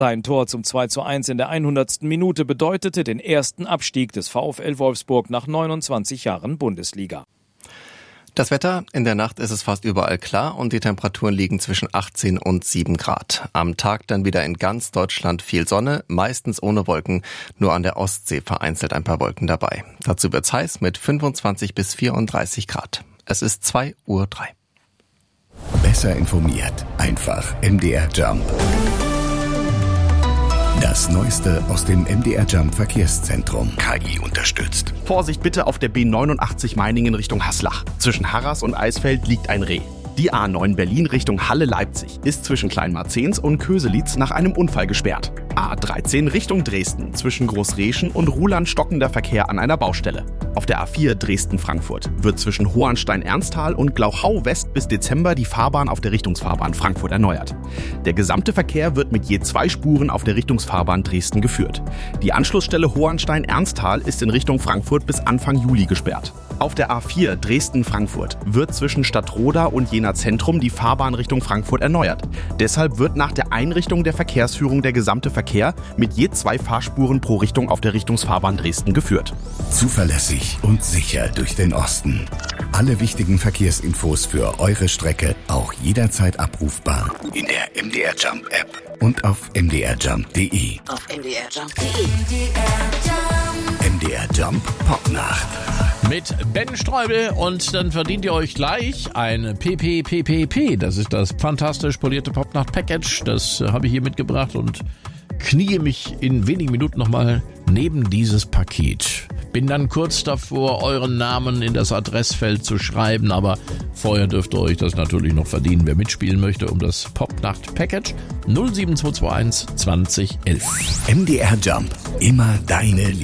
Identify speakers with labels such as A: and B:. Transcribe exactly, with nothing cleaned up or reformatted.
A: Sein Tor zum zwei zu eins in der hundertsten Minute bedeutete den ersten Abstieg des VfL Wolfsburg nach neunundzwanzig Jahren Bundesliga.
B: Das Wetter: In der Nacht ist es fast überall klar und die Temperaturen liegen zwischen achtzehn und sieben Grad. Am Tag dann wieder in ganz Deutschland viel Sonne, meistens ohne Wolken, nur an der Ostsee vereinzelt ein paar Wolken dabei. Dazu wird's heiß mit fünfundzwanzig bis vierunddreißig Grad. Es ist zwei Uhr drei.
C: Besser informiert, einfach M D R Jump. Das Neueste aus dem M D R Jump Verkehrszentrum. K I unterstützt.
D: Vorsicht bitte auf der B neunundachtzig Meiningen Richtung Haslach. Zwischen Harras und Eisfeld liegt ein Reh. Die A neun Berlin Richtung Halle-Leipzig ist zwischen Kleinmarzens und Köselitz nach einem Unfall gesperrt. A dreizehn Richtung Dresden zwischen Großreschen und Ruhland stockender Verkehr an einer Baustelle. Auf der A vier Dresden-Frankfurt wird zwischen Hohenstein-Ernsthal und Glauchau West bis Dezember die Fahrbahn auf der Richtungsfahrbahn Frankfurt erneuert. Der gesamte Verkehr wird mit je zwei Spuren auf der Richtungsfahrbahn Dresden geführt. Die Anschlussstelle Hohenstein-Ernsthal ist in Richtung Frankfurt bis Anfang Juli gesperrt. Auf der A vier Dresden-Frankfurt wird zwischen Stadtroda und Jena Zentrum die Fahrbahn Richtung Frankfurt erneuert. Deshalb wird nach der Einrichtung der Verkehrsführung der gesamte Verkehr mit je zwei Fahrspuren pro Richtung auf der Richtungsfahrbahn Dresden geführt.
C: Zuverlässig und sicher durch den Osten. Alle wichtigen Verkehrsinfos für eure Strecke auch jederzeit abrufbar in der M D R Jump App und auf m d r jump punkt d e.
E: Auf m d r jump punkt d e.
C: M D R Jump Popnacht.
F: Mit Ben Streubel und dann verdient ihr euch gleich ein P P P P P. Das ist das fantastisch polierte Popnacht-Package. Das habe ich hier mitgebracht und knie mich in wenigen Minuten nochmal neben dieses Paket. Bin dann kurz davor, euren Namen in das Adressfeld zu schreiben, aber vorher dürft ihr euch das natürlich noch verdienen. Wer mitspielen möchte um das Popnacht-Package null sieben zwei zwei eins zwanzig elf.
C: M D R Jump. Immer deine